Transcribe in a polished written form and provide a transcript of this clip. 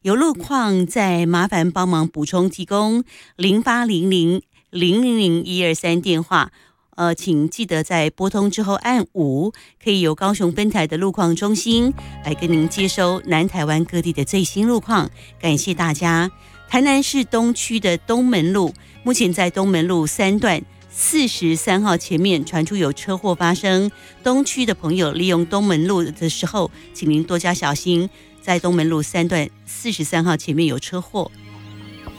有路况再麻烦帮忙补充提供0800000123电话。请记得在拨通之后按5，可以由高雄分台的路况中心来跟您接收南台湾各地的最新路况。感谢大家。台南市东区的东门路，目前在东门路3段43号前面传出有车祸发生，东区的朋友利用东门路的时候，请您多加小心，在东门路3段43号前面有车祸。